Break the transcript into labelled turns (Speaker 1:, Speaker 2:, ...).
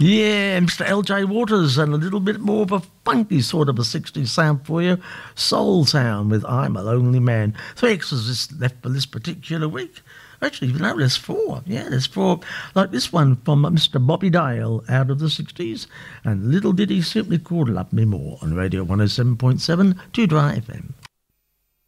Speaker 1: Yeah, Mr. L.J. Waters, and a little bit more of a funky sort of a 60s sound for you. Soul Sound with I'm a Lonely Man. 3 extras left for this particular week. Actually, no, there's 4. Yeah, there's 4. Like this one from Mr. Bobby Dale out of the 60s. And little ditty simply called Love Me More on Radio 107.7 to Dry FM.